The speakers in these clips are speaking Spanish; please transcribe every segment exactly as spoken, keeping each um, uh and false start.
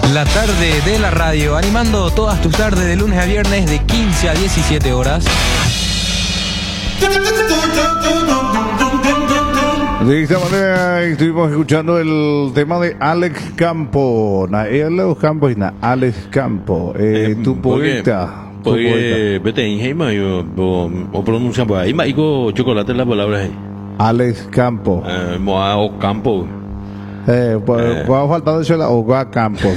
La tarde de la radio, animando todas tus tardes de lunes a viernes de quince a diecisiete horas. De esta manera estuvimos escuchando el tema de Alex Campo, Alex Campo y na Alex Campo, eh, tu poeta. Porque vete en Heima yo o pronuncia por ahí, maico chocolate la palabra ahí. Alex Campo. Eh, moa o campo. Eh, pues va a faltar de la Oga Campo.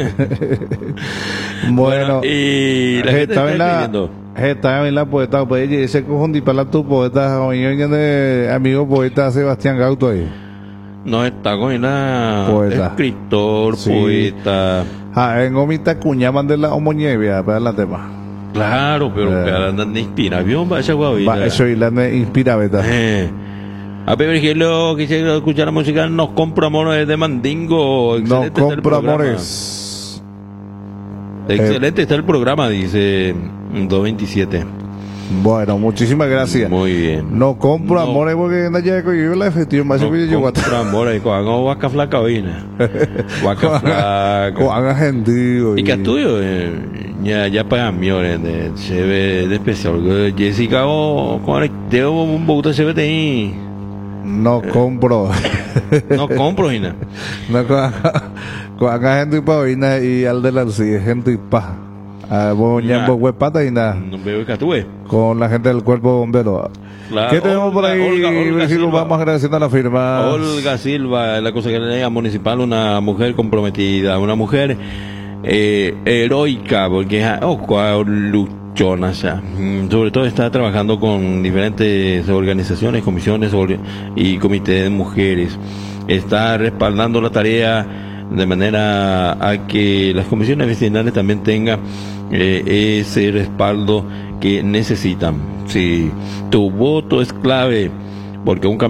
Bueno, y la gente está está la escribiendo. está bien la poeta, pues ese cojón para tu poeta, oye, de amigo poeta Sebastián Gauto ahí. No está con la Poeta. escritor, Sí. poeta. Ah, en Omita Cuña de la homonievia para la tema. Claro, pero Eh. que andan de inspiración para esa guavita. Va, eso y la me inspira beta. Eh. A ver, Virgilio, quisiera escuchar la música Nos Compro Amores de Mandingo. No Excelente está el compro programa. amores. Excelente está el programa, dice dos veintisiete. Bueno, muchísimas gracias. Muy bien. No compro No. amores porque no llega con yo la efectiva más No que yo llego a compro amores, con vaca flaca oína. Vaca flaca. con gentío. Y que estudio, eh, ya, ya para miores, de, se ve de especial. Eh, Jessica, o con Teo, un poquito se ve ahí. No compro. No compro, Gina. No con con acá gente y pa y al de la sí, gente y pa. Ah, boñambo huepata y nada. No veo que tú ves. Con la gente del cuerpo bombero. Claro, ¿Qué tenemos por Olga- ahí? Olga- Olga Virgilio? Silva. Vamos agradeciendo a la firma. Olga Silva, la Consejería Municipal, una mujer comprometida, una mujer eh, heroica, porque es oh, cuál luchona, o sea, mm, sobre todo está trabajando con diferentes organizaciones, comisiones orga- y comités de mujeres. Está respaldando la tarea de manera a que las comisiones vecinales también tengan eh, ese respaldo que necesitan. Si tu voto es clave, porque un